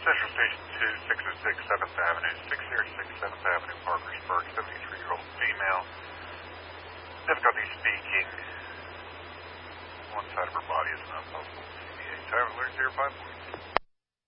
Central Station 2, 606 7th Avenue, 606 7th Avenue, Parkersburg, 73-year-old female. Difficulty speaking. One side of her body is not possible. CBA. Traveler 054.